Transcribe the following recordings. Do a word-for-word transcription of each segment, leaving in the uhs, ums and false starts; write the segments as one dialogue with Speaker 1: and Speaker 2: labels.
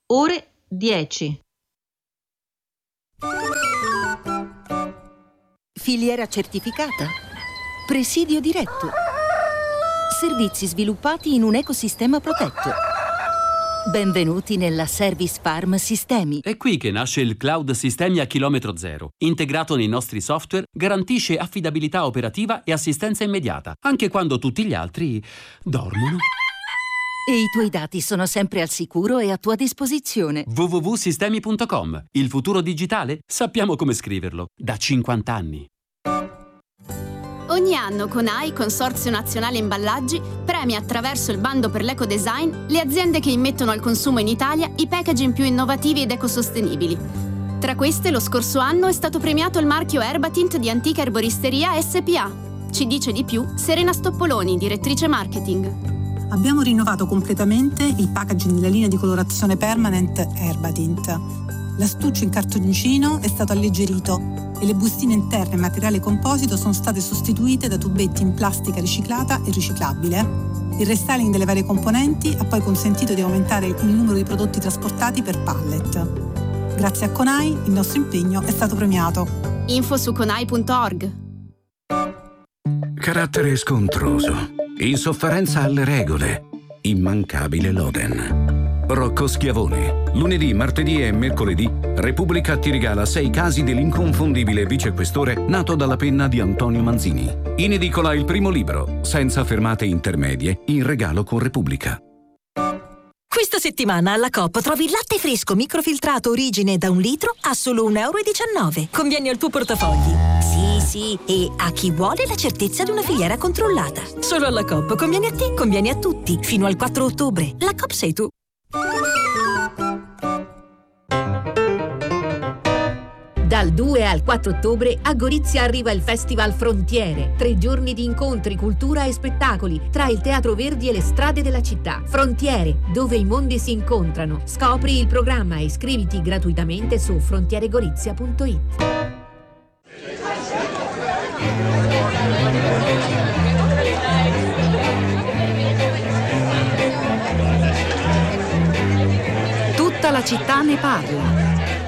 Speaker 1: ore dieci.
Speaker 2: Filiera certificata. Presidio diretto. Servizi sviluppati in un ecosistema protetto. Benvenuti nella Service Farm Sistemi.
Speaker 3: È qui che nasce il Cloud Sistemi a chilometro zero. Integrato nei nostri software, garantisce affidabilità operativa e assistenza immediata, anche quando tutti gli altri dormono.
Speaker 2: E i tuoi dati sono sempre al sicuro e a tua disposizione.
Speaker 3: w w w punto sistemi punto com. Il futuro digitale? Sappiamo come scriverlo. Da cinquanta anni.
Speaker 4: Ogni anno CONAI, Consorzio Nazionale Imballaggi, premia attraverso il bando per l'ecodesign le aziende che immettono al consumo in Italia i packaging più innovativi ed ecosostenibili. Tra queste, lo scorso anno è stato premiato il marchio Herbatint di Antica Erboristeria S P A. Ci dice di più Serena Stoppoloni, direttrice marketing.
Speaker 5: Abbiamo rinnovato completamente il packaging della linea di colorazione permanent Herbatint. L'astuccio in cartoncino è stato alleggerito e le bustine interne in materiale composito sono state sostituite da tubetti in plastica riciclata e riciclabile. Il restyling delle varie componenti ha poi consentito di aumentare il numero di prodotti trasportati per pallet. Grazie a CONAI il nostro impegno è stato premiato.
Speaker 4: Info su conai punto org.
Speaker 6: Carattere scontroso, insofferenza alle regole, immancabile Loden. Rocco Schiavone. Lunedì, martedì e mercoledì Repubblica ti regala sei casi dell'inconfondibile vicequestore nato dalla penna di Antonio Manzini. In edicola il primo libro, senza fermate intermedie, in regalo con Repubblica.
Speaker 7: Questa settimana alla Coop trovi il latte fresco microfiltrato Origine da un litro a solo un euro e diciannove. Conviene al tuo portafogli. Sì, sì, e a chi vuole la certezza di una filiera controllata. Solo alla Coop conviene a te, conviene a tutti. Fino al quattro ottobre. La Coop sei tu.
Speaker 8: Dal due al quattro ottobre a Gorizia arriva il Festival Frontiere. Tre giorni di incontri, cultura e spettacoli tra il Teatro Verdi e le strade della città. Frontiere, dove i mondi si incontrano. Scopri il programma e iscriviti gratuitamente su frontieregorizia punto it.
Speaker 1: Tutta la città ne parla.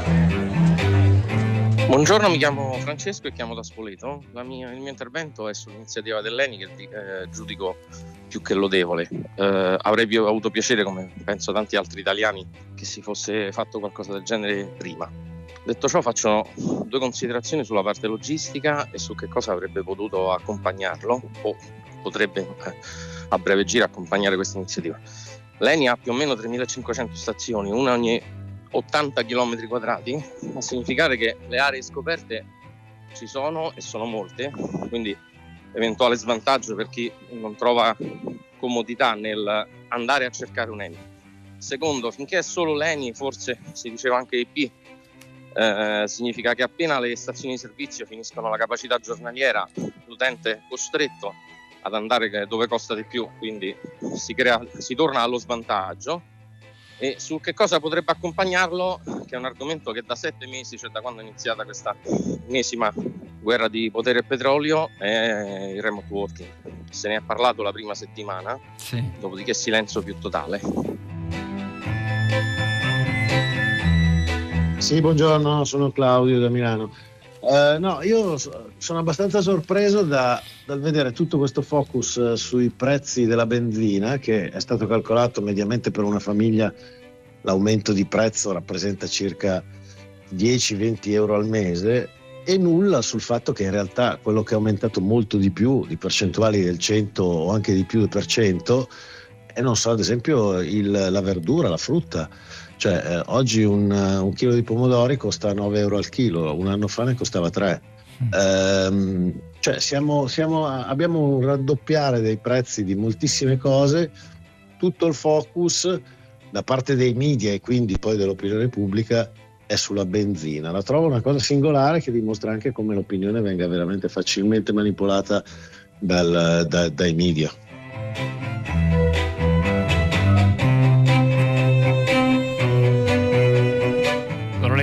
Speaker 9: Buongiorno, mi chiamo Francesco e chiamo da Spoleto. La mia, il mio intervento è sull'iniziativa dell'Eni che eh, giudico più che lodevole. Eh, avrei più avuto piacere, come penso tanti altri italiani, che si fosse fatto qualcosa del genere prima. Detto ciò, faccio due considerazioni sulla parte logistica e su che cosa avrebbe potuto accompagnarlo o potrebbe eh, a breve giro accompagnare questa iniziativa. L'Eni ha più o meno tremilacinquecento stazioni, una ogni ottanta chilometri quadrati, a significare che le aree scoperte ci sono e sono molte, quindi eventuale svantaggio per chi non trova comodità nel andare a cercare un Eni. Secondo, finché è solo l'Eni, forse si diceva anche I P, eh, significa che appena le stazioni di servizio finiscono la capacità giornaliera, l'utente è costretto ad andare dove costa di più, quindi si crea, si torna allo svantaggio. E su che cosa potrebbe accompagnarlo, che è un argomento che da sette mesi, cioè da quando è iniziata questa ennesima guerra di potere e petrolio, è il remote working. Se ne è parlato la prima settimana, sì. Dopodiché silenzio più totale.
Speaker 10: Sì, buongiorno, sono Claudio da Milano. Uh, no, io sono abbastanza sorpreso da, dal vedere tutto questo focus uh, sui prezzi della benzina, che è stato calcolato mediamente per una famiglia. L'aumento di prezzo rappresenta circa dieci venti euro al mese, e nulla sul fatto che in realtà quello che è aumentato molto di più, di percentuali del cento o anche di più per cento, e non so, ad esempio il, la verdura, la frutta. Cioè eh, oggi un, un chilo di pomodori costa nove euro al chilo, un anno fa ne costava tre. Mm. Ehm, cioè siamo, siamo, abbiamo un raddoppiare dei prezzi di moltissime cose, tutto il focus da parte dei media e quindi poi dell'opinione pubblica è sulla benzina. La trovo una cosa singolare che dimostra anche come l'opinione venga veramente facilmente manipolata dal, da, dai media.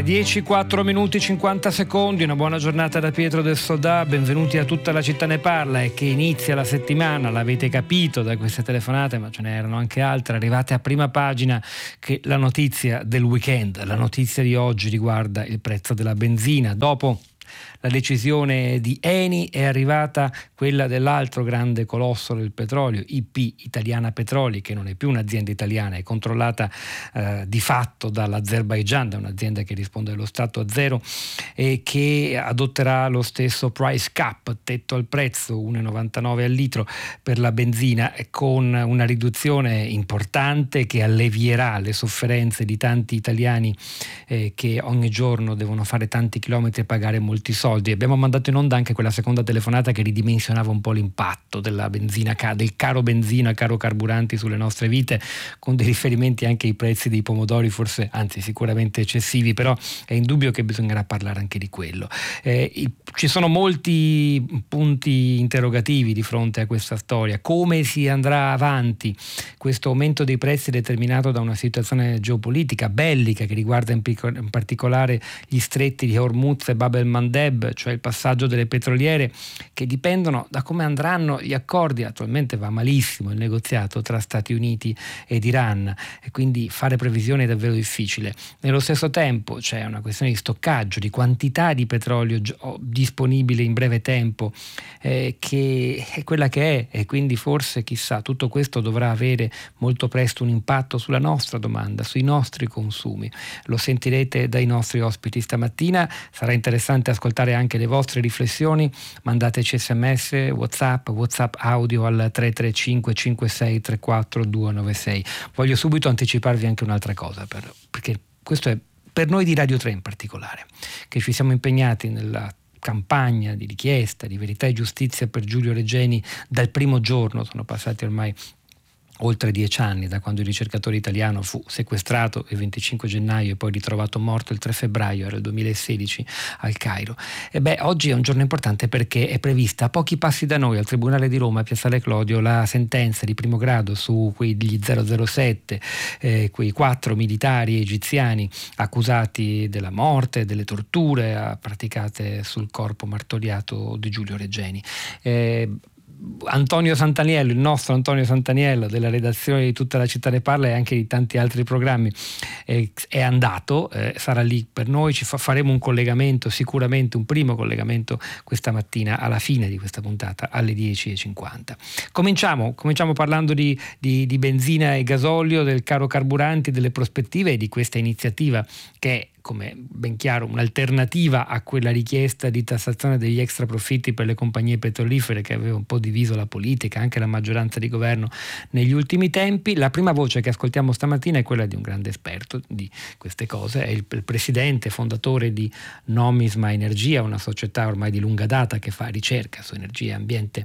Speaker 11: dieci, quattro minuti, cinquanta secondi, una buona giornata da Pietro del Sodà, benvenuti a Tutta la città ne parla, e che inizia la settimana, l'avete capito da queste telefonate, ma ce ne erano anche altre, arrivate a prima pagina, che la notizia del weekend, la notizia di oggi riguarda il prezzo della benzina. Dopo la decisione di Eni è arrivata quella dell'altro grande colosso del petrolio, I P, Italiana Petroli, che non è più un'azienda italiana, è controllata eh, di fatto dall'Azerbaigian, da un'azienda che risponde allo Stato azero e che adotterà lo stesso price cap, tetto al prezzo, uno virgola novantanove al litro per la benzina, con una riduzione importante che allevierà le sofferenze di tanti italiani eh, che ogni giorno devono fare tanti chilometri e pagare molti soldi. Abbiamo mandato in onda anche quella seconda telefonata che ridimensionava un po' l'impatto della benzina, del caro benzina, caro carburanti sulle nostre vite, con dei riferimenti anche ai prezzi dei pomodori, forse, anzi sicuramente eccessivi, però è indubbio che bisognerà parlare anche di quello. Eh, il, ci sono molti punti interrogativi di fronte a questa storia. Come si andrà avanti? Questo aumento dei prezzi è determinato da una situazione geopolitica, bellica, che riguarda in, pic- in particolare gli stretti di Hormuz e Bab el-Mandeb, cioè il passaggio delle petroliere, che dipendono da come andranno gli accordi. Attualmente va malissimo il negoziato tra Stati Uniti ed Iran e quindi fare previsioni è davvero difficile. Nello stesso tempo c'è una questione di stoccaggio, di quantità di petrolio disponibile in breve tempo, eh, che è quella che è, e quindi forse, chissà, tutto questo dovrà avere molto presto un impatto sulla nostra domanda, sui nostri consumi. Lo sentirete dai nostri ospiti stamattina. Sarà interessante ascoltare anche le vostre riflessioni. Mandateci sms, whatsapp, whatsapp audio al tre tre cinque cinque sei tre quattro due nove sei. Voglio subito anticiparvi anche un'altra cosa, per, perché questo è per noi di Radio tre in particolare, che ci siamo impegnati nella campagna di richiesta di verità e giustizia per Giulio Regeni dal primo giorno. Sono passati ormai oltre dieci anni da quando il ricercatore italiano fu sequestrato il venticinque gennaio e poi ritrovato morto il tre febbraio, era il duemilasedici, al Cairo. E beh, oggi è un giorno importante perché è prevista a pochi passi da noi, al Tribunale di Roma, a Piazzale Clodio, la sentenza di primo grado su quegli zero zero sette, eh, quei quattro militari egiziani accusati della morte, delle torture praticate sul corpo martoriato di Giulio Regeni. Eh, Antonio Santaniello, il nostro Antonio Santaniello della redazione di Tutta la città ne parla e anche di tanti altri programmi, eh, è andato, eh, sarà lì per noi, ci fa, faremo un collegamento, sicuramente un primo collegamento questa mattina alla fine di questa puntata alle dieci e cinquanta. Cominciamo, cominciamo parlando di, di, di benzina e gasolio, del caro carburanti, delle prospettive e di questa iniziativa che è, come ben chiaro, un'alternativa a quella richiesta di tassazione degli extra profitti per le compagnie petrolifere che aveva un po' diviso la politica, anche la maggioranza di governo negli ultimi tempi. La prima voce che ascoltiamo stamattina è quella di un grande esperto di queste cose, è il, il presidente fondatore di Nomisma Energia, una società ormai di lunga data che fa ricerca su energia e ambiente,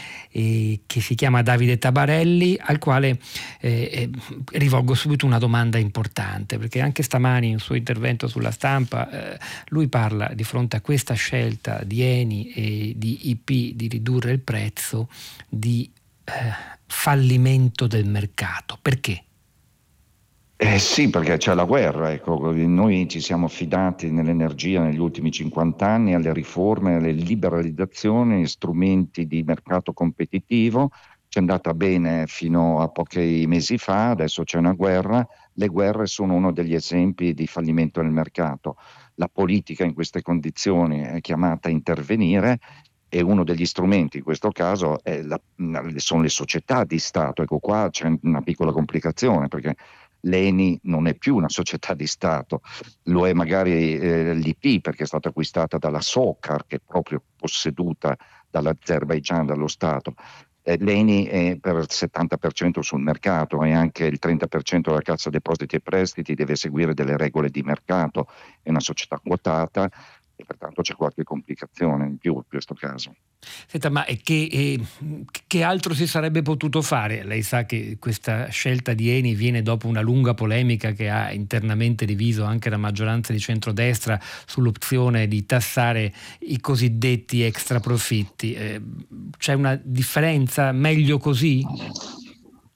Speaker 11: e che si chiama Davide Tabarelli, al quale eh, eh, rivolgo subito una domanda importante, perché anche stamani in un suo intervento sulla stampa eh, lui parla, di fronte a questa scelta di Eni e di I P di ridurre il prezzo, di eh, fallimento del mercato. Perché?
Speaker 12: Eh sì, perché c'è la guerra, ecco. Noi ci siamo affidati nell'energia negli ultimi cinquanta anni alle riforme, alle liberalizzazioni, strumenti di mercato competitivo. Ci è andata bene fino a pochi mesi fa, adesso c'è una guerra. Le guerre sono uno degli esempi di fallimento del mercato. La politica in queste condizioni è chiamata a intervenire e uno degli strumenti in questo caso è la, sono le società di Stato. Ecco, qua c'è una piccola complicazione, perché l'Eni non è più una società di Stato, lo è magari eh, l'I P, perché è stata acquistata dalla Socar, che è proprio posseduta dall'Azerbaigian, dallo Stato. Eh, L'Eni è per il settanta per cento sul mercato e anche il trenta per cento della Cassa Depositi e Prestiti deve seguire delle regole di mercato, è una società quotata e pertanto c'è qualche complicazione in più in questo caso.
Speaker 11: Senta, ma che, eh, che altro si sarebbe potuto fare? Lei sa che questa scelta di Eni viene dopo una lunga polemica che ha internamente diviso anche la maggioranza di centrodestra sull'opzione di tassare i cosiddetti extra profitti. Eh, c'è una differenza? Meglio così?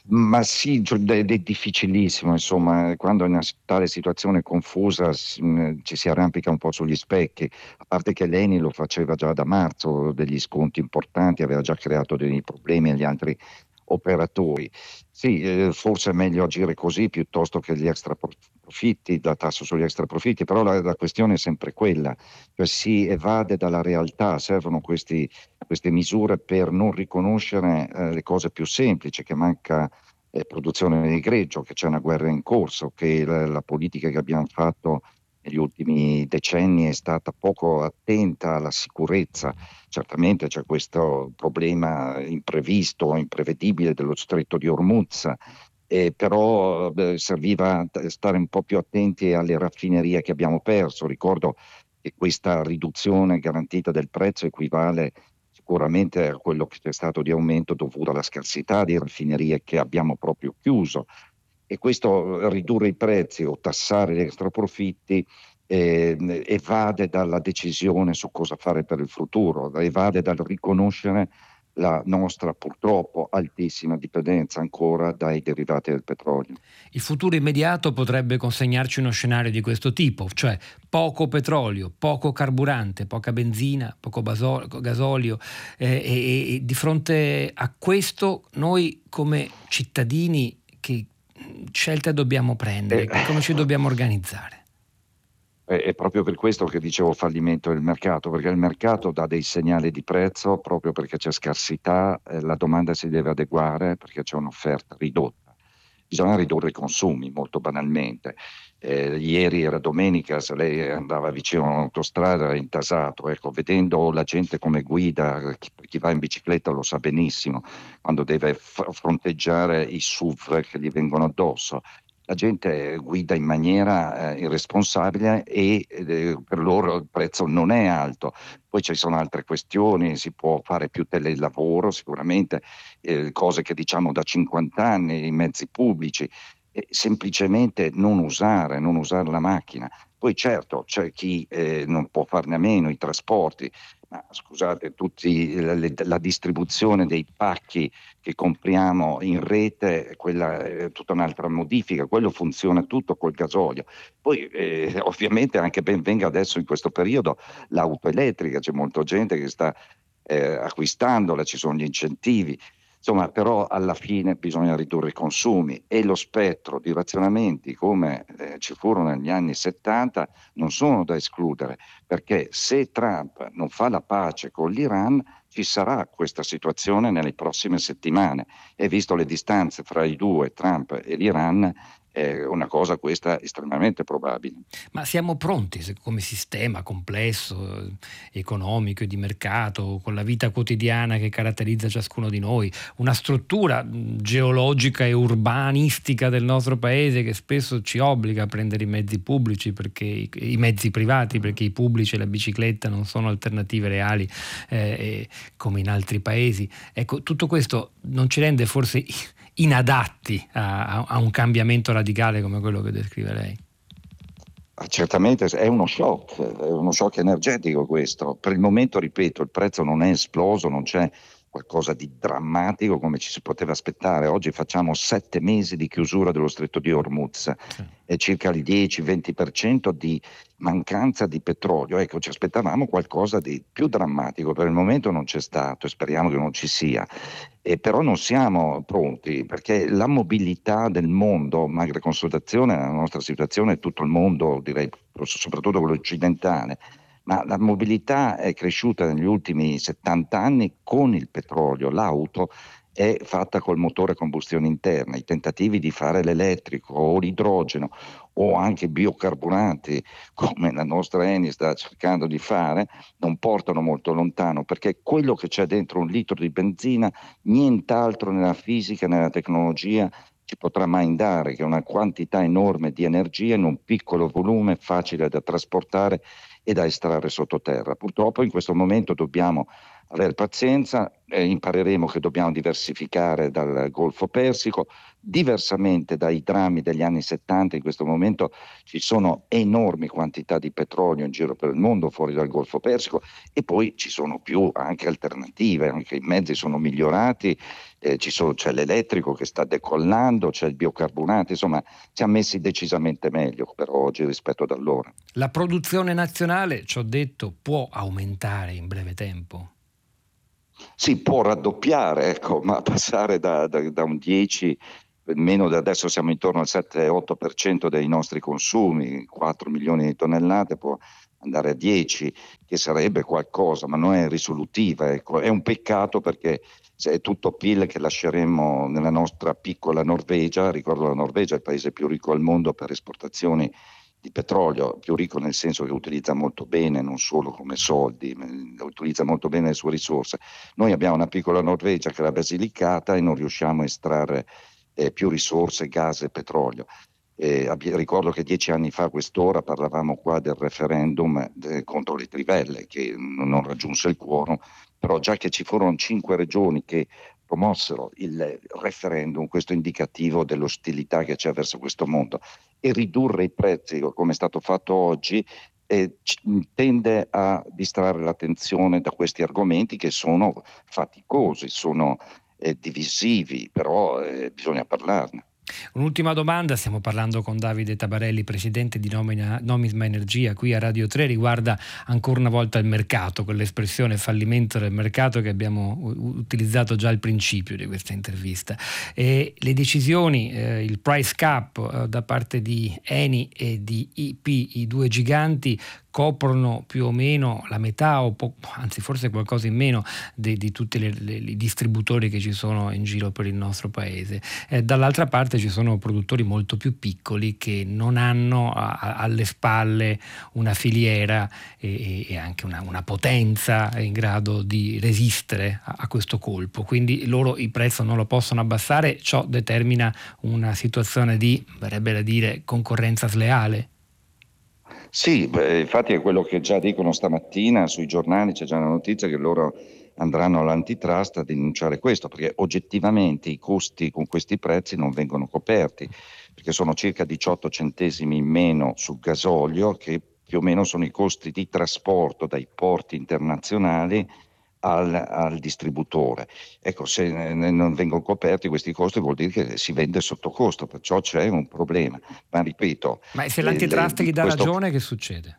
Speaker 12: Ma sì, cioè, è, è difficilissimo, insomma, quando in una tale situazione confusa s- ci si arrampica un po' sugli specchi, a parte che l'Eni lo faceva già da marzo, degli sconti importanti, aveva già creato dei problemi agli altri operatori. Sì, eh, forse è meglio agire così piuttosto che gli extra profitti, la tassa sugli extra profitti, però la, la questione è sempre quella, cioè si evade dalla realtà, servono questi queste misure per non riconoscere eh, le cose più semplici, che manca eh, produzione di greggio, che c'è una guerra in corso, che la, la politica che abbiamo fatto negli ultimi decenni è stata poco attenta alla sicurezza. Certamente c'è questo problema imprevisto, imprevedibile dello stretto di Hormuz, eh, però eh, serviva stare un po' più attenti alle raffinerie che abbiamo perso. Ricordo che questa riduzione garantita del prezzo equivale sicuramente a quello che c'è stato di aumento dovuto alla scarsità di raffinerie che abbiamo proprio chiuso, e questo ridurre i prezzi o tassare gli extraprofitti eh, evade dalla decisione su cosa fare per il futuro, evade dal riconoscere la nostra purtroppo altissima dipendenza ancora dai derivati del petrolio.
Speaker 11: Il futuro immediato potrebbe consegnarci uno scenario di questo tipo, cioè poco petrolio, poco carburante, poca benzina, poco baso- gasolio eh, e, e di fronte a questo noi come cittadini che scelte dobbiamo prendere,
Speaker 12: Eh.
Speaker 11: come ci dobbiamo organizzare?
Speaker 12: È proprio per questo che dicevo fallimento del mercato, perché il mercato dà dei segnali di prezzo proprio perché c'è scarsità, eh, la domanda si deve adeguare perché c'è un'offerta ridotta. Bisogna ridurre i consumi, molto banalmente. Eh, ieri era domenica, se lei andava vicino a un'autostrada era intasato, ecco, vedendo la gente come guida, chi, chi va in bicicletta lo sa benissimo, quando deve f- fronteggiare i S U V che gli vengono addosso. La gente guida in maniera eh, irresponsabile e eh, per loro il prezzo non è alto. Poi ci sono altre questioni, si può fare più telelavoro sicuramente, eh, cose che diciamo da cinquanta anni, i mezzi pubblici, eh, semplicemente non usare, non usare la macchina. Poi certo c'è chi eh, non può farne a meno, i trasporti, ma scusate, tutti, la, la distribuzione dei pacchi che compriamo in rete, quella è tutta un'altra modifica, quello funziona tutto col gasolio. Poi eh, ovviamente anche ben venga adesso in questo periodo l'auto elettrica, c'è molta gente che sta eh, acquistandola, ci sono gli incentivi. Insomma, però alla fine bisogna ridurre i consumi e lo spettro di razionamenti come eh, ci furono negli anni settanta non sono da escludere, perché se Trump non fa la pace con l'Iran ci sarà questa situazione nelle prossime settimane, e visto le distanze fra i due, Trump e l'Iran, è una cosa questa estremamente probabile.
Speaker 11: Ma siamo pronti se, come sistema complesso, eh, economico e di mercato, con la vita quotidiana che caratterizza ciascuno di noi, una struttura mh, geologica e urbanistica del nostro paese che spesso ci obbliga a prendere i mezzi pubblici, perché i, i mezzi privati, perché i pubblici e la bicicletta non sono alternative reali eh, come in altri paesi. Ecco, tutto questo non ci rende forse inadatti a, a un cambiamento radicale come quello che descrive lei?
Speaker 12: Certamente è uno shock, è uno shock energetico questo. Per il momento, ripeto, il prezzo non è esploso, non c'è qualcosa di drammatico come ci si poteva aspettare. Oggi facciamo sette mesi di chiusura dello stretto di Hormuz, sì. E circa il dieci venti per cento di mancanza di petrolio. Ecco, ci aspettavamo qualcosa di più drammatico, per il momento non c'è stato e speriamo che non ci sia. E però non siamo pronti, perché la mobilità del mondo, malgrado consultazione nella nostra situazione, tutto il mondo, direi soprattutto quello occidentale, ma la mobilità è cresciuta negli ultimi settanta anni con il petrolio. L'auto è fatta col motore a combustione interna, i tentativi di fare l'elettrico o l'idrogeno o anche biocarburanti, come la nostra Eni sta cercando di fare, non portano molto lontano, perché quello che c'è dentro un litro di benzina, nient'altro nella fisica, nella tecnologia ci potrà mai dare, che è una quantità enorme di energia in un piccolo volume facile da trasportare e da estrarre sottoterra. Purtroppo in questo momento dobbiamo avere pazienza, eh, impareremo che dobbiamo diversificare dal Golfo Persico. Diversamente dai drammi degli anni settanta, in questo momento ci sono enormi quantità di petrolio in giro per il mondo fuori dal Golfo Persico, e poi ci sono più anche alternative, anche i mezzi sono migliorati, eh, ci sono, c'è l'elettrico che sta decollando, c'è il biocarburante, insomma siamo messi decisamente meglio per oggi rispetto ad allora.
Speaker 11: La produzione nazionale, ci ho detto, può aumentare in breve tempo?
Speaker 12: Sì, può raddoppiare, ecco, ma passare da, da, da un dieci, meno da adesso siamo intorno al sette otto per cento dei nostri consumi, quattro milioni di tonnellate, può andare a dieci, che sarebbe qualcosa, ma non è risolutiva, ecco. È un peccato perché se è tutto P I L che lasceremo nella nostra piccola Norvegia. Ricordo, la Norvegia è il paese più ricco al mondo per esportazioni di petrolio, più ricco nel senso che utilizza molto bene, non solo come soldi, ma utilizza molto bene le sue risorse. Noi abbiamo una piccola Norvegia che è la Basilicata e non riusciamo a estrarre eh, più risorse, gas e petrolio. Eh, abbi- ricordo che dieci anni fa a quest'ora parlavamo qua del referendum eh, contro le trivelle, che n- non raggiunse il quorum, però già che ci furono cinque regioni che promossero il referendum, questo è indicativo dell'ostilità che c'è verso questo mondo. E ridurre i prezzi, come è stato fatto oggi, eh, c- tende a distrarre l'attenzione da questi argomenti che sono faticosi, sono eh, divisivi, però eh, bisogna parlarne.
Speaker 11: Un'ultima domanda, stiamo parlando con Davide Tabarelli, presidente di Nomina, Nomisma Energia qui a Radio tre, riguarda ancora una volta il mercato, quell'espressione fallimento del mercato che abbiamo utilizzato già al principio di questa intervista. E le decisioni, eh, il price cap eh, da parte di Eni e di I P, i due giganti, coprono più o meno la metà, o po- anzi forse qualcosa in meno di, di tutti le, le, i distributori che ci sono in giro per il nostro paese. Eh, dall'altra parte ci sono produttori molto più piccoli che non hanno a, a, alle spalle una filiera e, e anche una, una potenza in grado di resistere a, a questo colpo, quindi loro il prezzo non lo possono abbassare. Ciò determina una situazione di, verrebbe da dire, concorrenza sleale.
Speaker 12: Sì, beh, infatti è quello che già dicono stamattina sui giornali, c'è già una notizia che loro andranno all'antitrust a denunciare questo, perché oggettivamente i costi con questi prezzi non vengono coperti, perché sono circa diciotto centesimi in meno sul gasolio, che più o meno sono i costi di trasporto dai porti internazionali al, al distributore. Ecco, se ne, non vengono coperti questi costi vuol dire che si vende sotto costo, perciò c'è un problema. Ma ripeto...
Speaker 11: Ma se l'antitrust gli dà
Speaker 12: questo...
Speaker 11: ragione, che succede?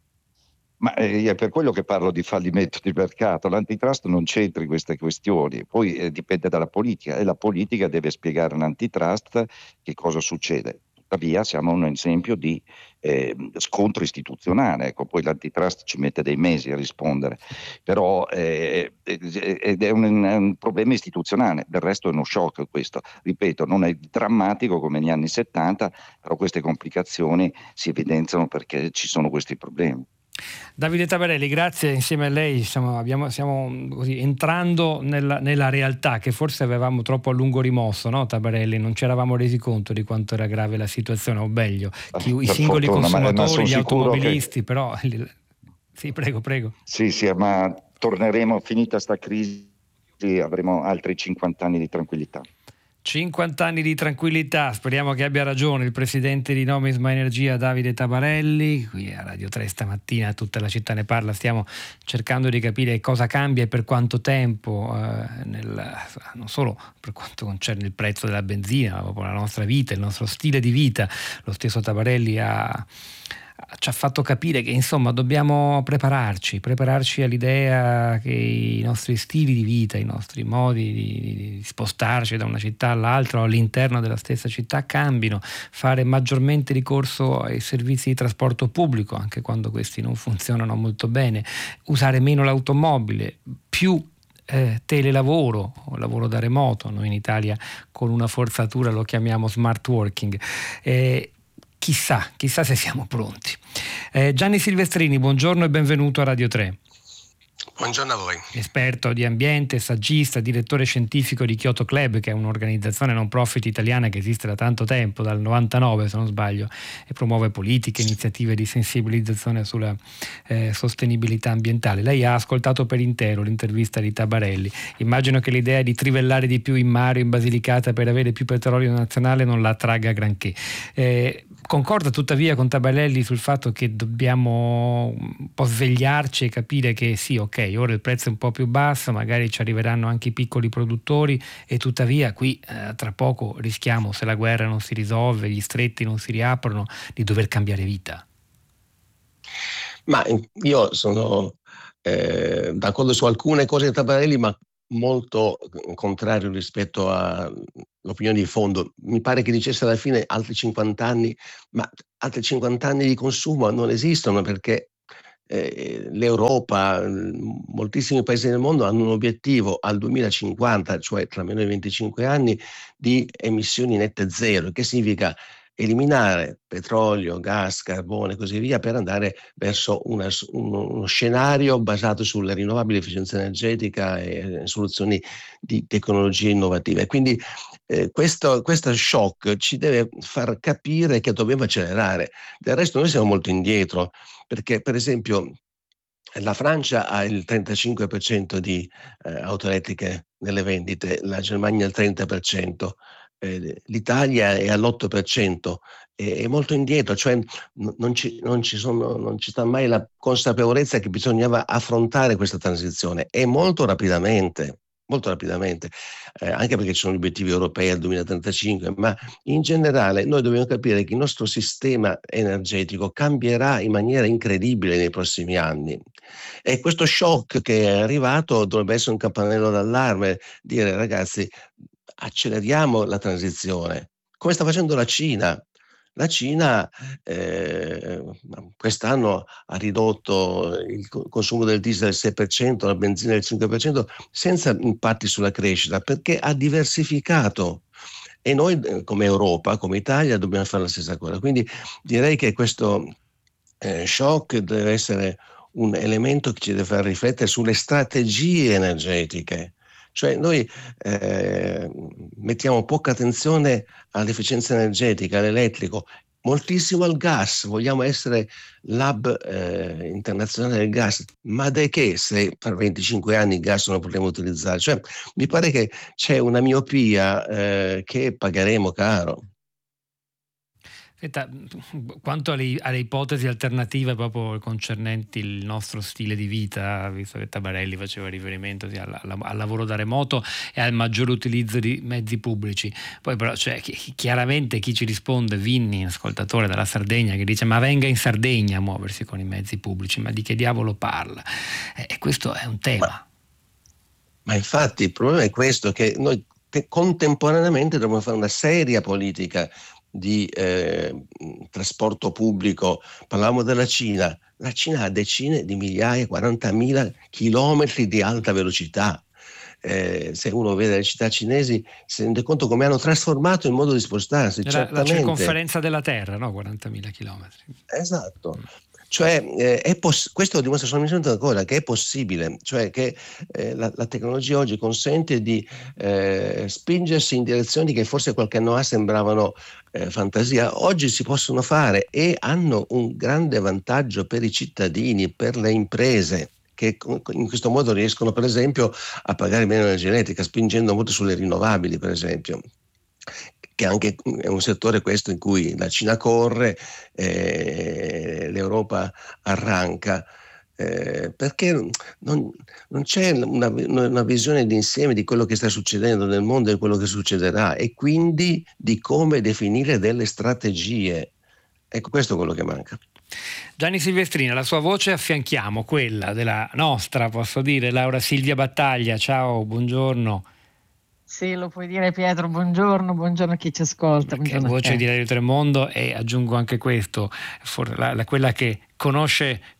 Speaker 12: Ma eh, è per quello che parlo di fallimento di mercato. L'antitrust non c'entra in queste questioni, poi eh, dipende dalla politica, e la politica deve spiegare all'antitrust che cosa succede. Tuttavia siamo un esempio di eh, scontro istituzionale, ecco, poi l'antitrust ci mette dei mesi a rispondere, però eh, ed è un, un problema istituzionale, del resto è uno shock questo, ripeto, non è drammatico come negli anni settanta, però queste complicazioni si evidenziano perché ci sono questi problemi.
Speaker 11: Davide Tabarelli, grazie, insieme a lei stiamo, abbiamo, stiamo così entrando nella, nella realtà che forse avevamo troppo a lungo rimosso, no Tabarelli? Non ci eravamo resi conto di quanto era grave la situazione, o meglio, chi, i singoli fortuna, consumatori, ma, ma gli automobilisti, che... però... Sì, prego, prego.
Speaker 12: Sì, sì, ma torneremo, finita sta crisi, avremo altri cinquanta anni di tranquillità.
Speaker 11: cinquanta anni di tranquillità, speriamo che abbia ragione il presidente di Nomisma Energia Davide Tabarelli. Qui a Radio tre stamattina Tutta la città ne parla, stiamo cercando di capire cosa cambia e per quanto tempo, eh, nel, non solo per quanto concerne il prezzo della benzina, ma proprio la nostra vita, il nostro stile di vita. Lo stesso Tabarelli ha ci ha fatto capire che insomma dobbiamo prepararci, prepararci all'idea che i nostri stili di vita, i nostri modi di, di spostarci da una città all'altra o all'interno della stessa città cambino, fare maggiormente ricorso ai servizi di trasporto pubblico anche quando questi non funzionano molto bene, usare meno l'automobile, più Eh, telelavoro o lavoro da remoto, noi in Italia con una forzatura lo chiamiamo smart working. Eh, chissà, chissà se siamo pronti. Eh, Gianni Silvestrini, buongiorno e benvenuto a Radio tre.
Speaker 13: Buongiorno a voi.
Speaker 11: Esperto di ambiente, saggista, direttore scientifico di Kyoto Club, che è un'organizzazione non profit italiana che esiste da tanto tempo, dal novantanove se non sbaglio, e promuove politiche, iniziative di sensibilizzazione sulla eh, sostenibilità ambientale. Lei ha ascoltato per intero l'intervista di Tabarelli. Immagino che l'idea di trivellare di più in mare o in Basilicata per avere più petrolio nazionale non la attragga granché. Eh, concorda tuttavia con Tabarelli sul fatto che dobbiamo un po' svegliarci e capire che sì, ok, ora il prezzo è un po' più basso, magari ci arriveranno anche i piccoli produttori e tuttavia qui eh, tra poco rischiamo, se la guerra non si risolve, gli stretti non si riaprono, di dover cambiare vita.
Speaker 13: Ma io sono eh, d'accordo su alcune cose di Tabarelli, ma molto contrario rispetto all'opinione di fondo. Mi pare che dicesse alla fine altri cinquanta anni, ma altri cinquanta anni di consumo non esistono, perché eh, l'Europa, moltissimi paesi del mondo hanno un obiettivo al duemilacinquanta, cioè tra meno di venticinque anni, di emissioni nette zero, che significa eliminare petrolio, gas, carbone e così via per andare verso una, uno, uno scenario basato sulle rinnovabili, efficienza energetica e soluzioni di tecnologie innovative. Quindi eh, questo, questo shock ci deve far capire che dobbiamo accelerare. Del resto noi siamo molto indietro, perché per esempio la Francia ha il trentacinque per cento di eh, auto elettriche nelle vendite, la Germania il trenta per cento. Eh, l'Italia è all'otto per cento, è, è molto indietro, cioè n- non, ci, non, ci sono, non ci sta mai la consapevolezza che bisognava affrontare questa transizione e molto rapidamente, molto rapidamente, eh, anche perché ci sono gli obiettivi europei al duemilatrentacinque, ma in generale noi dobbiamo capire che il nostro sistema energetico cambierà in maniera incredibile nei prossimi anni e questo shock che è arrivato dovrebbe essere un campanello d'allarme, dire ragazzi, acceleriamo la transizione, come sta facendo la Cina. La Cina eh, quest'anno ha ridotto il consumo del diesel del sei per cento, la benzina del cinque per cento, senza impatti sulla crescita, perché ha diversificato. E noi come Europa, come Italia, dobbiamo fare la stessa cosa. Quindi direi che questo eh, shock deve essere un elemento che ci deve far riflettere sulle strategie energetiche. Cioè noi eh, mettiamo poca attenzione all'efficienza energetica, all'elettrico, moltissimo al gas, vogliamo essere l'hub eh, internazionale del gas, ma da che se per venticinque anni il gas non lo potremo utilizzare? Cioè, mi pare che c'è una miopia eh, che pagheremo caro.
Speaker 11: Senta, quanto alle, alle ipotesi alternative proprio concernenti il nostro stile di vita, visto che Tabarelli faceva riferimento sì, al, al lavoro da remoto e al maggior utilizzo di mezzi pubblici, poi però cioè, chiaramente chi ci risponde, Vinni, ascoltatore dalla Sardegna, che dice ma venga in Sardegna a muoversi con i mezzi pubblici, ma di che diavolo parla? E eh, questo è un tema.
Speaker 13: Ma, ma infatti il problema è questo, che noi te, contemporaneamente dobbiamo fare una seria politica di eh, trasporto pubblico. Parlavamo della Cina, la Cina ha decine di migliaia, quarantamila chilometri di alta velocità. Eh, se uno vede le città cinesi si rende conto come hanno trasformato il modo di spostarsi.
Speaker 11: La,
Speaker 13: certamente.
Speaker 11: La circonferenza della Terra, no? quarantamila chilometri.
Speaker 13: Esatto. Cioè, eh, è poss- questo dimostra solamente una cosa, che è possibile, cioè che eh, la, la tecnologia oggi consente di eh, spingersi in direzioni che forse qualche anno fa sembravano eh, fantasia, oggi si possono fare e hanno un grande vantaggio per i cittadini, per le imprese, che in questo modo riescono per esempio a pagare meno energia elettrica, spingendo molto sulle rinnovabili per esempio, che anche è un settore questo in cui la Cina corre, eh, l'Europa arranca, eh, perché non, non c'è una, una visione d'insieme di quello che sta succedendo nel mondo e quello che succederà, e quindi di come definire delle strategie. Ecco, questo è quello che manca.
Speaker 11: Gianni Silvestrini, alla sua voce affianchiamo quella della nostra, posso dire, Laura Silvia Battaglia. Ciao, buongiorno.
Speaker 14: Sì, lo puoi dire Pietro, buongiorno, buongiorno a chi ci ascolta.
Speaker 11: Che voce di Radio Tremondo, e aggiungo anche questo, la, la, quella che conosce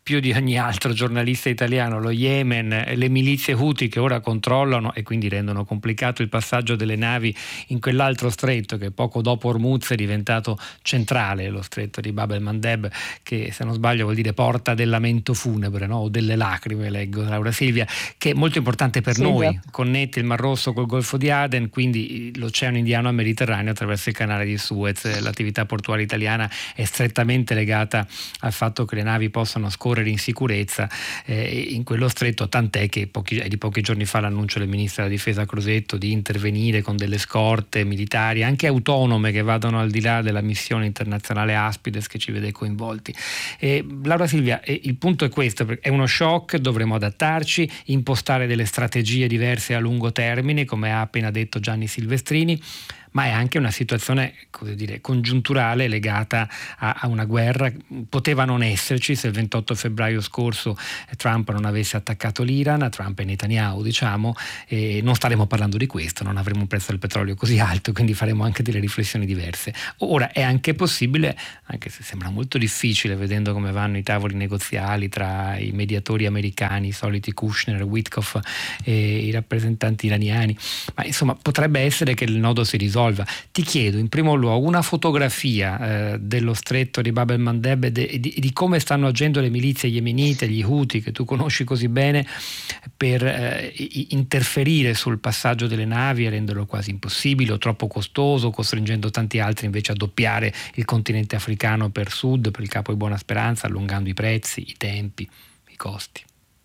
Speaker 11: più di ogni altro giornalista italiano, lo Yemen, le milizie Houthi che ora controllano e quindi rendono complicato il passaggio delle navi in quell'altro stretto che poco dopo Hormuz è diventato centrale, lo stretto di Bab el-Mandeb, che se non sbaglio vuol dire porta del lamento funebre, no? O delle lacrime, leggo, Laura Silvia, che è molto importante per
Speaker 14: Silvia.
Speaker 11: noi, connette il Mar Rosso col Golfo di Aden, quindi l'Oceano Indiano al Mediterraneo attraverso il canale di Suez. L'attività portuale italiana è strettamente legata al fatto che le navi possano scorrere in sicurezza eh, in quello stretto, tant'è che pochi, è di pochi giorni fa l'annuncio del ministro della difesa Crosetto di intervenire con delle scorte militari anche autonome che vadano al di là della missione internazionale Aspides che ci vede coinvolti. E, Laura Silvia, eh, il punto è questo: è uno shock, dovremo adattarci, impostare delle strategie diverse a lungo termine, come ha appena detto Gianni Silvestrini, ma è anche una situazione, come dire, congiunturale legata a, a una guerra. Poteva non esserci se il ventotto febbraio scorso Trump non avesse attaccato l'Iran, Trump e Netanyahu diciamo, e non staremo parlando di questo, non avremo un prezzo del petrolio così alto, quindi faremo anche delle riflessioni diverse. Ora è anche possibile, anche se sembra molto difficile vedendo come vanno i tavoli negoziali tra i mediatori americani, i soliti Kushner, Witkoff e i rappresentanti iraniani, ma insomma potrebbe essere che il nodo si risolva. Ti chiedo in primo luogo una fotografia eh, dello stretto di Bab el-Mandeb e di, di, di come stanno agendo le milizie yemenite, gli Houthi che tu conosci così bene, per eh, interferire sul passaggio delle navi e renderlo quasi impossibile o troppo costoso, costringendo tanti altri invece a doppiare il continente africano per sud, per il Capo di Buona Speranza, allungando i prezzi, i tempi, i costi.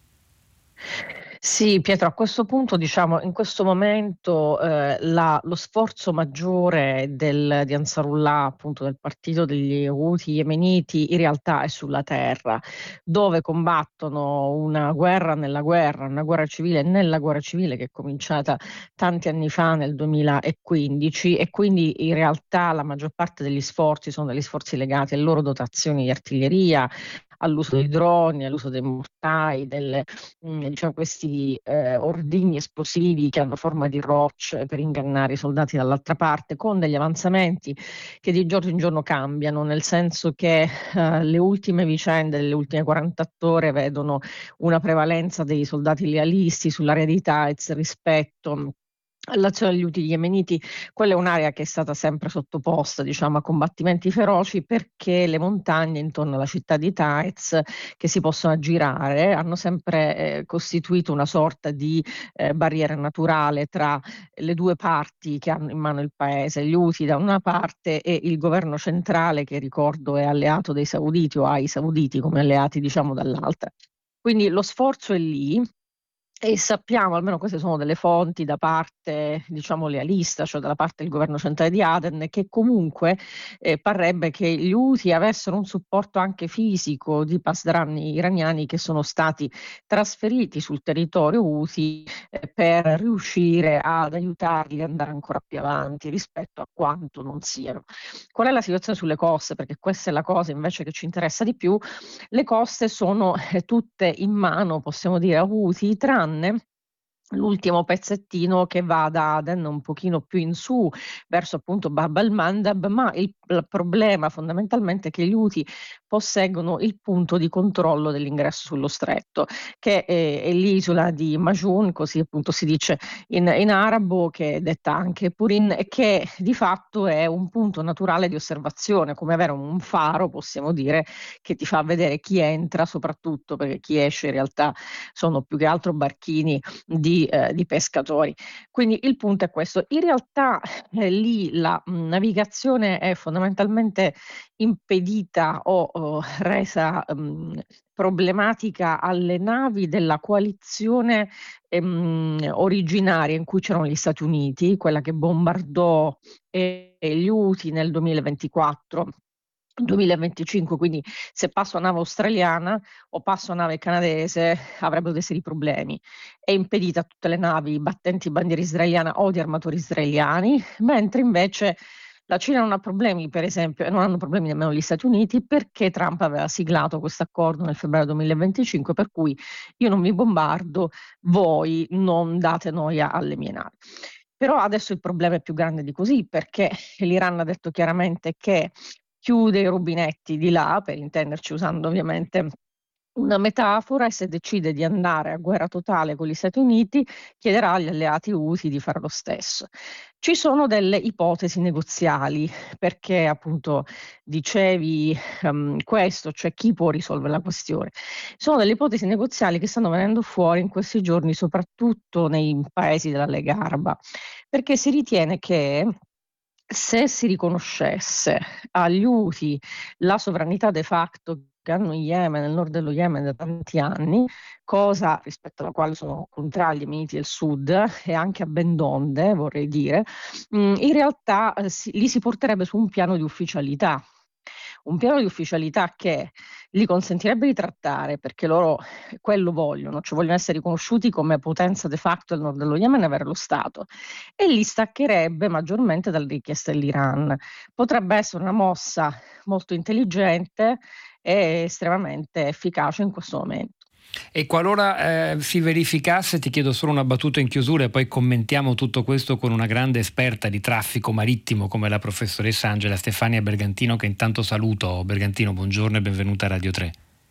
Speaker 14: Sì, Pietro, a questo punto, diciamo, in questo momento eh, la- lo sforzo maggiore del- di Ansarullah, appunto del partito degli Houthi yemeniti, in realtà è sulla terra, dove combattono una guerra nella guerra, una guerra civile nella guerra civile che è cominciata tanti anni fa, nel duemilaquindici, e quindi in realtà la maggior parte degli sforzi sono degli sforzi legati alle loro dotazioni di artiglieria, all'uso dei droni, all'uso dei mortai, delle, mh, diciamo, questi eh, ordigni esplosivi che hanno forma di rocce per ingannare i soldati dall'altra parte, con degli avanzamenti che di giorno in giorno cambiano, nel senso che eh, le ultime vicende delle ultime quarantotto ore vedono una prevalenza dei soldati lealisti sull'area di Taiz rispetto all'azione degli Houthi yemeniti. Quella è un'area che è stata sempre sottoposta, diciamo, a combattimenti feroci, perché le montagne intorno alla città di Taiz, che si possono aggirare, hanno sempre eh, costituito una sorta di eh, barriera naturale tra le due parti che hanno in mano il paese, gli Houthi da una parte e il governo centrale, che ricordo è alleato dei sauditi o ha i sauditi come alleati, diciamo, dall'altra. Quindi lo sforzo è lì. E sappiamo, almeno queste sono delle fonti da parte, diciamo, lealista, cioè dalla parte del governo centrale di Aden, che comunque eh, parrebbe che gli Houthi avessero un supporto anche fisico di pasdaran iraniani che sono stati trasferiti sul territorio Houthi eh, per riuscire ad aiutarli ad andare ancora più avanti rispetto a quanto non siano. Qual è la situazione sulle coste? Perché questa è la cosa invece che ci interessa di più. Le coste sono eh, tutte in mano, possiamo dire, a Houthi, tranne l'ultimo pezzettino che va da Aden un pochino più in su verso appunto Bab el-Mandeb, ma il, il problema fondamentalmente è che gli Houthi posseggono il punto di controllo dell'ingresso sullo stretto, che è, è l'isola di Majun, così appunto si dice in, in arabo, che è detta anche Purin, e che di fatto è un punto naturale di osservazione, come avere un faro, possiamo dire, che ti fa vedere chi entra, soprattutto perché chi esce in realtà sono più che altro barchini di, eh, di pescatori. Quindi il punto è questo. In realtà eh, lì la mh, navigazione è fondamentalmente impedita o, o resa mh, problematica alle navi della coalizione ehm, originaria in cui c'erano gli Stati Uniti, quella che bombardò eh, gli Houthi nel duemilaventiquattro. duemilaventicinque, quindi se passo a nave australiana o passo a nave canadese avrebbero dei seri problemi. È impedita a tutte le navi battenti bandiera israeliana o di armatori israeliani, mentre invece la Cina non ha problemi, per esempio, e non hanno problemi nemmeno gli Stati Uniti, perché Trump aveva siglato questo accordo nel febbraio duemilaventicinque, per cui io non vi bombardo, voi non date noia alle mie navi. Però adesso il problema è più grande di così, perché l'Iran ha detto chiaramente che chiude i rubinetti di là, per intenderci, usando ovviamente una metafora, e se decide di andare a guerra totale con gli Stati Uniti chiederà agli alleati Houthi di fare lo stesso. Ci sono delle ipotesi negoziali, perché appunto dicevi um, questo, cioè chi può risolvere la questione. Sono delle ipotesi negoziali che stanno venendo fuori in questi giorni, soprattutto nei paesi della Lega Araba, perché si ritiene che se si riconoscesse agli Houthi la sovranità de facto che hanno in Yemen, nel nord dello Yemen da tanti anni, cosa rispetto alla quale sono contrari gli Emirati del Sud e anche a ben donde, vorrei dire, mh, in realtà eh, si, li si porterebbe su un piano di ufficialità. Un piano di ufficialità che li consentirebbe di trattare, perché loro quello vogliono, cioè vogliono essere riconosciuti come potenza de facto del nord dello Yemen e avere lo Stato, e li staccherebbe maggiormente dalle richieste dell'Iran. Potrebbe essere una mossa molto intelligente e estremamente efficace in questo momento.
Speaker 11: E qualora eh, si verificasse, ti chiedo solo una battuta in chiusura e poi commentiamo tutto questo con una grande esperta di traffico marittimo come la professoressa Angela Stefania Bergantino, che intanto saluto. Bergantino, buongiorno e benvenuta a Radio tre.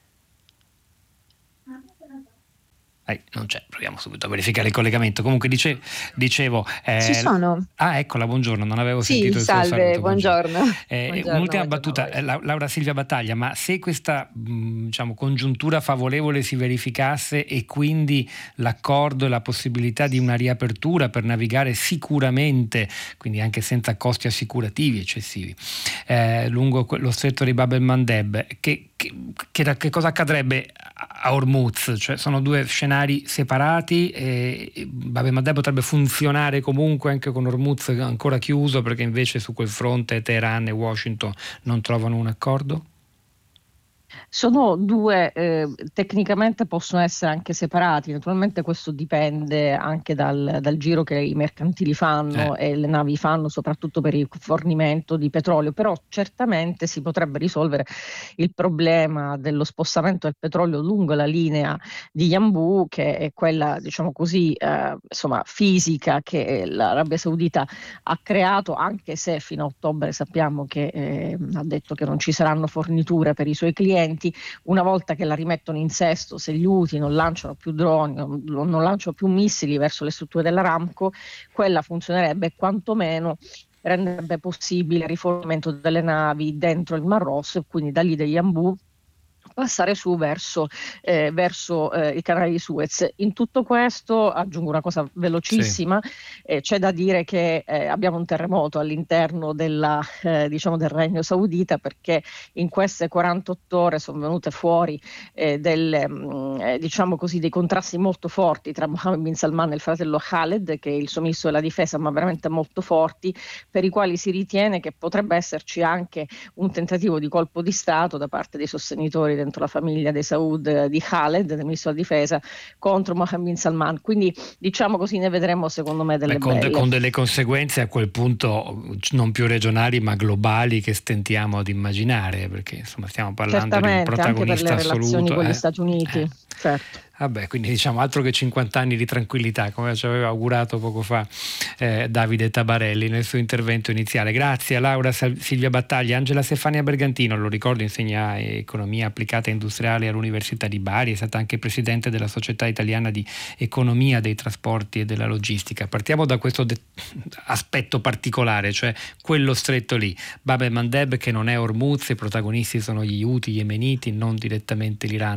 Speaker 11: Eh, non c'è, proviamo subito a verificare il collegamento. Comunque dice, dicevo eh,
Speaker 15: ci sono.
Speaker 11: Ah, eccola, buongiorno, non avevo
Speaker 15: sì,
Speaker 11: sentito il
Speaker 15: salve,
Speaker 11: suo saluto.
Speaker 15: buongiorno.
Speaker 11: Eh,
Speaker 15: buongiorno
Speaker 11: un'ultima
Speaker 15: buongiorno
Speaker 11: battuta, eh, Laura Silvia Battaglia, ma se questa mh, diciamo, congiuntura favorevole si verificasse e quindi l'accordo e la possibilità di una riapertura per navigare sicuramente, quindi anche senza costi assicurativi eccessivi, eh, lungo lo stretto di Bab el-Mandeb, che, che, che, che cosa accadrebbe a Hormuz? Cioè sono due scenari separati e Bab el-Mandeb potrebbe funzionare comunque anche con Hormuz ancora chiuso, perché invece su quel fronte Teheran e Washington non trovano un accordo?
Speaker 14: Sono due, eh, tecnicamente possono essere anche separati, naturalmente questo dipende anche dal, dal giro che i mercantili fanno eh. e le navi fanno, soprattutto per il fornimento di petrolio, però certamente si potrebbe risolvere il problema dello spostamento del petrolio lungo la linea di Yanbu, che è quella, diciamo così, eh, insomma, fisica che l'Arabia Saudita ha creato, anche se fino a ottobre sappiamo che eh, ha detto che non ci saranno forniture per i suoi clienti. Una volta che la rimettono in sesto, se gli Houthi non lanciano più droni, non, non lanciano più missili verso le strutture dell'Aramco, quella funzionerebbe e quantomeno renderebbe possibile il rifornimento delle navi dentro il Mar Rosso e quindi da lì degli Yanbu passare su verso, eh, verso eh, il canale di Suez. In tutto questo aggiungo una cosa velocissima, sì. eh, c'è da dire che eh, abbiamo un terremoto all'interno della, eh, diciamo del Regno Saudita, perché in queste quarantotto ore sono venute fuori eh, delle, mh, eh, diciamo così, dei contrasti molto forti tra Mohammed bin Salman e il fratello Khaled, che è il suo ministro della difesa, ma veramente molto forti, per i quali si ritiene che potrebbe esserci anche un tentativo di colpo di Stato da parte dei sostenitori dentro la famiglia dei Saud di Khaled, del ministro della difesa, contro Mohammed bin Salman. Quindi diciamo così ne vedremo secondo me delle
Speaker 11: Beh, con,
Speaker 14: belle.
Speaker 11: con delle conseguenze a quel punto non più regionali ma globali che stentiamo ad immaginare, perché insomma stiamo parlando di un protagonista
Speaker 14: anche per le
Speaker 11: assoluto
Speaker 14: relazioni con
Speaker 11: eh.
Speaker 14: gli Stati Uniti.
Speaker 11: Eh.
Speaker 14: Certo.
Speaker 11: Vabbè, quindi diciamo altro che cinquanta anni di tranquillità, come ci aveva augurato poco fa eh, Davide Tabarelli nel suo intervento iniziale. Grazie a Laura Silvia Battaglia. Angela Stefania Bergantino, lo ricordo, insegna economia applicata e industriale all'Università di Bari, è stata anche presidente della Società Italiana di Economia dei Trasporti e della Logistica. Partiamo da questo de- aspetto particolare, cioè quello stretto lì, Bab el-Mandeb, che non è Hormuz, i protagonisti sono gli Houthi yemeniti, non direttamente l'Iran.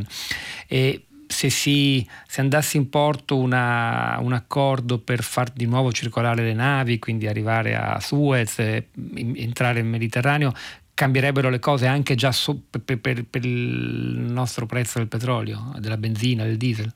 Speaker 11: E se si se andasse in porto una, un accordo per far di nuovo circolare le navi, quindi arrivare a Suez, eh, entrare nel Mediterraneo, cambierebbero le cose anche già so, per, per, per il nostro prezzo del petrolio, della benzina, del diesel?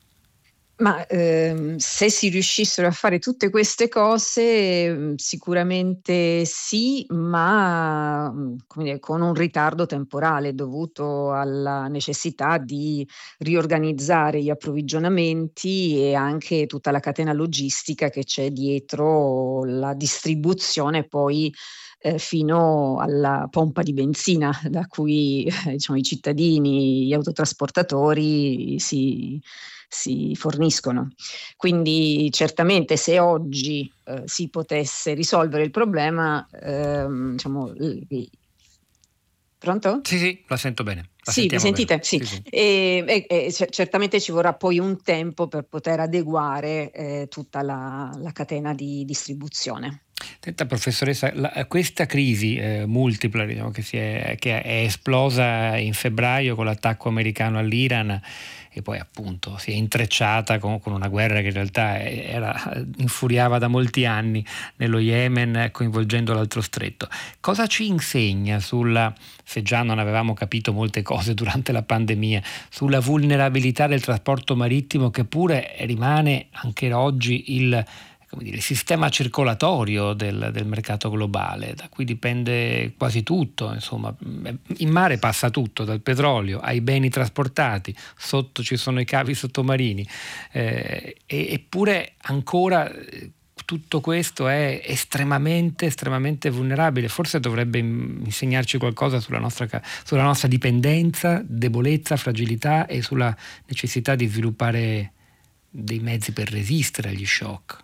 Speaker 15: Ma ehm, se si riuscissero a fare tutte queste cose sicuramente sì, ma come dire, con un ritardo temporale dovuto alla necessità di riorganizzare gli approvvigionamenti e anche tutta la catena logistica che c'è dietro la distribuzione poi eh, fino alla pompa di benzina da cui eh, diciamo, i cittadini, gli autotrasportatori si si forniscono. Quindi certamente se oggi eh, si potesse risolvere il problema, ehm, diciamo, Pronto?
Speaker 11: Sì, sì, la sento bene. La
Speaker 15: sì, mi sentite? Sì. Sì, sì. E, e, e certamente ci vorrà poi un tempo per poter adeguare eh, tutta la, la catena di distribuzione.
Speaker 11: Senta, professoressa, la, questa crisi eh, multipla, diciamo, che, si è, che è esplosa in febbraio con l'attacco americano all'Iran e poi appunto si è intrecciata con, con una guerra che in realtà era, infuriava da molti anni nello Yemen, coinvolgendo l'altro stretto. Cosa ci insegna sulla, se già non avevamo capito molte cose durante la pandemia, sulla vulnerabilità del trasporto marittimo, che pure rimane anche oggi il come dire, il sistema circolatorio del, del mercato globale, da cui dipende quasi tutto, insomma, in mare passa tutto, dal petrolio ai beni trasportati, sotto ci sono i cavi sottomarini, eh, eppure ancora tutto questo è estremamente, estremamente vulnerabile. Forse dovrebbe insegnarci qualcosa sulla nostra, sulla nostra dipendenza, debolezza, fragilità e sulla necessità di sviluppare dei mezzi per resistere agli shock.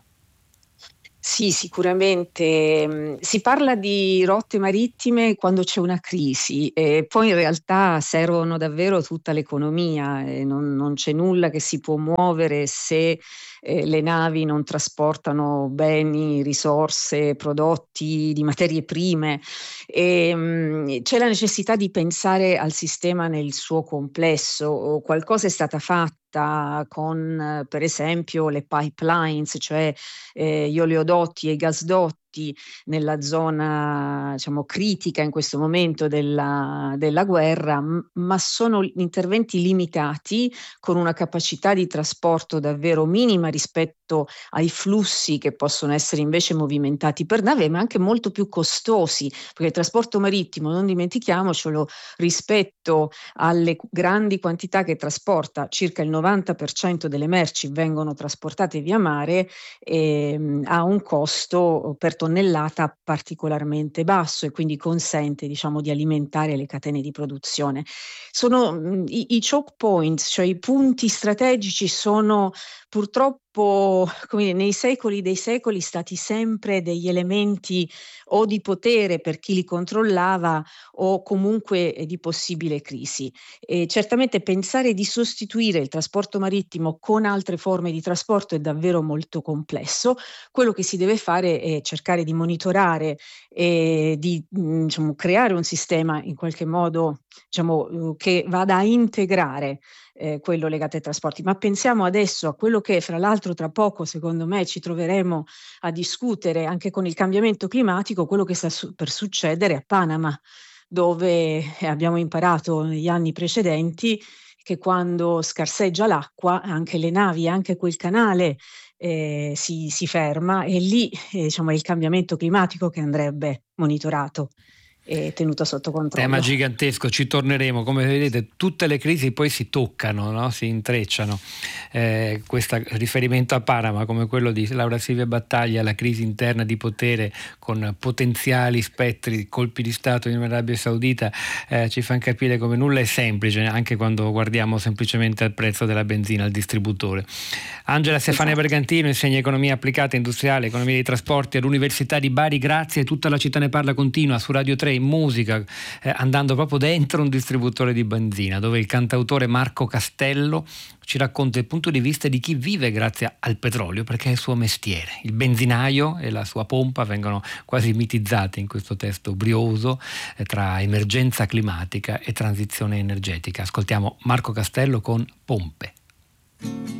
Speaker 15: Sì, sicuramente. Si parla di rotte marittime quando c'è una crisi e poi in realtà servono davvero tutta l'economia e non, non c'è nulla che si può muovere se eh, le navi non trasportano beni, risorse, prodotti di materie prime. E, mh, c'è la necessità di pensare al sistema nel suo complesso. Qualcosa è stata fatta con per esempio le pipelines, cioè eh, gli oleodotti e i gasdotti nella zona, diciamo, critica in questo momento della, della guerra, m- ma sono interventi limitati con una capacità di trasporto davvero minima rispetto ai flussi che possono essere invece movimentati per nave, ma anche molto più costosi, perché il trasporto marittimo, non dimentichiamocelo, rispetto alle grandi quantità che trasporta, circa il novanta per cento delle merci vengono trasportate via mare, e ha un costo per tonnellata particolarmente basso e quindi consente, diciamo, di alimentare le catene di produzione. Sono mh, i, i choke points, cioè i punti strategici, sono purtroppo, come dire, nei secoli dei secoli stati sempre degli elementi o di potere per chi li controllava o comunque di possibile crisi. E certamente pensare di sostituire il trasporto marittimo con altre forme di trasporto è davvero molto complesso. Quello che si deve fare è cercare di monitorare e di diciamo, creare un sistema in qualche modo, diciamo, che vada a integrare Eh, quello legato ai trasporti, ma pensiamo adesso a quello che fra l'altro tra poco secondo me ci troveremo a discutere anche con il cambiamento climatico, quello che sta su- per succedere a Panama, dove abbiamo imparato negli anni precedenti che quando scarseggia l'acqua anche le navi, anche quel canale eh, si, si ferma e lì eh, diciamo, è il cambiamento climatico che andrebbe monitorato e tenuto sotto controllo.
Speaker 11: Tema gigantesco, ci torneremo. Come vedete, tutte le crisi poi si toccano, no? Si intrecciano. Eh, questo riferimento a Panama, come quello di Laura Silvia Battaglia, la crisi interna di potere con potenziali spettri, colpi di Stato in Arabia Saudita, eh, ci fanno capire come nulla è semplice, anche quando guardiamo semplicemente al prezzo della benzina al distributore. Angela Stefania esatto. Bergantino insegna economia applicata industriale, economia dei trasporti all'Università di Bari. Grazie. Tutta la città ne parla continua su Radio tre in musica, eh, andando proprio dentro un distributore di benzina, dove il cantautore Marco Castello ci racconta il punto di vista di chi vive grazie al petrolio, perché è il suo mestiere. Il benzinaio e la sua pompa vengono quasi mitizzati in questo testo brioso eh, tra emergenza climatica e transizione energetica. Ascoltiamo Marco Castello con Pompe.